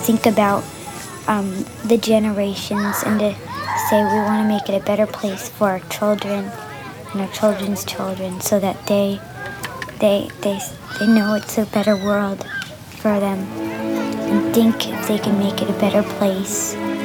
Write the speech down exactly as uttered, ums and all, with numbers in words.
think about um, the generations and to say we want to make it a better place for our children and our children's children, so that they they they they know it's a better world for them, and think if they can make it a better place